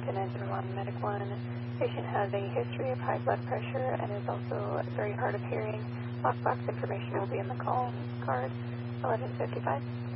Washington Engine 1, Medic 1. Patient has a history of high blood pressure and is also very hard of hearing. Lockbox information will be in the call card. 1155.